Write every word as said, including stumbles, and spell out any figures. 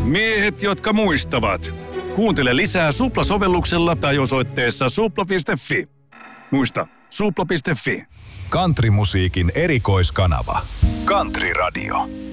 Miehet, jotka muistavat. Kuuntele lisää Supla-sovelluksella tai osoitteessa supla piste fi. Muista, supla piste fi. Countrymusiikin erikoiskanava. Country Radio.